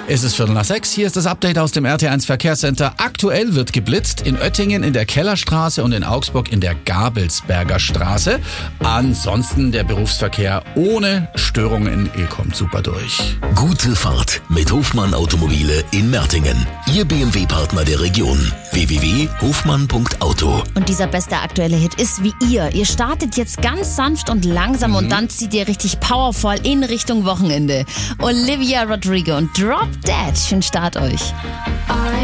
Es ist 5:45, hier ist das Update aus dem RT1 Verkehrscenter. Aktuell wird geblitzt in Oettingen in der Kellerstraße und in Augsburg in der Gabelsberger Straße. Ansonsten der Berufsverkehr ohne Störungen, ihr kommt super durch. Gute Fahrt mit Hofmann Automobile in Mertingen. Ihr BMW-Partner der Region. www.hofmann.auto. Und dieser beste aktuelle Hit ist wie ihr. Ihr startet jetzt ganz sanft und langsam und dann zieht ihr richtig powervoll in Richtung Wochenende. Olivia Rodrigo und Drop Dead. Schönen Start euch.